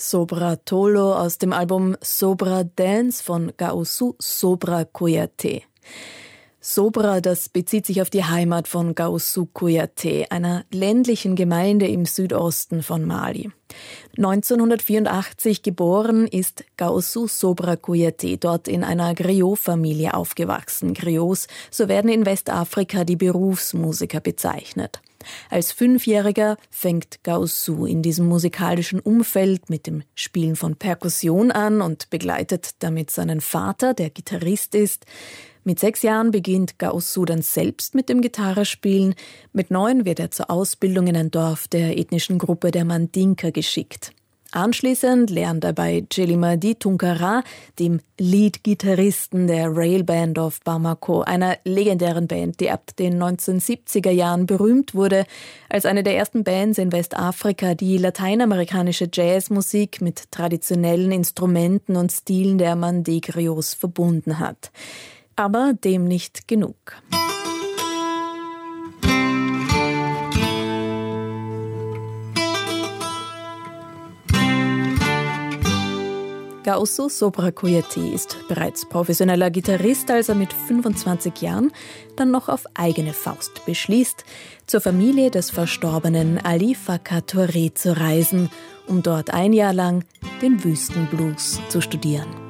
Sobra Tolo aus dem Album Sobra Dance von Gaoussou Sobra Kouyaté. Sobra, das bezieht sich auf die Heimat von Gaoussou Kouyaté, einer ländlichen Gemeinde im Südosten von Mali. 1984 geboren ist Gaoussou Sobra Kouyaté dort in einer Griot-Familie aufgewachsen. Griots, so werden in Westafrika die Berufsmusiker bezeichnet. Als 5-Jähriger fängt Gaoussou in diesem musikalischen Umfeld mit dem Spielen von Perkussion an und begleitet damit seinen Vater, der Gitarrist ist. Mit 6 Jahren beginnt Gaoussou dann selbst mit dem Gitarrespielen. Mit 9 wird er zur Ausbildung in ein Dorf der ethnischen Gruppe der Mandinka geschickt. Anschließend lernt er bei Djelimadi Tounkara, dem Lead-Gitarristen der Rail Band of Bamako, einer legendären Band, die ab den 1970er Jahren berühmt wurde, als eine der ersten Bands in Westafrika, die lateinamerikanische Jazzmusik mit traditionellen Instrumenten und Stilen der Mandé-Griots verbunden hat. Aber dem nicht genug. Gaoussou Sobra Kouyaté ist bereits professioneller Gitarrist, als er mit 25 Jahren dann noch auf eigene Faust beschließt, zur Familie des verstorbenen Ali Faka Touré zu reisen, um dort ein Jahr lang den Wüstenblues zu studieren.